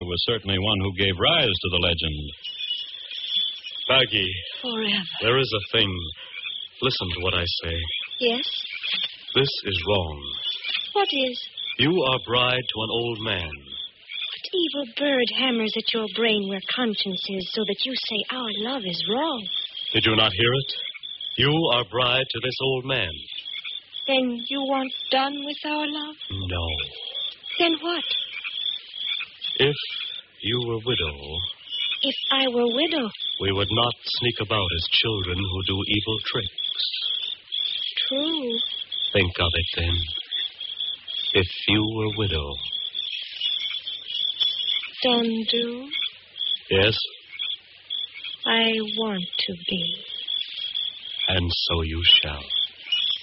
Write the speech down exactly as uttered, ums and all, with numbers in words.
was certainly one who gave rise to the legend. Maggie. Forever. There is a thing. Listen to what I say. Yes? This is wrong. What is? You are bride to an old man. What evil bird hammers at your brain where conscience is so that you say our love is wrong? Did you not hear it? You are bride to this old man. Then you want done with our love? No. Then what? If you were widow... If I were widow? We would not sneak about as children who do evil tricks. True. Think of it, then. If you were widow. Then do? Yes? I want to be. And so you shall.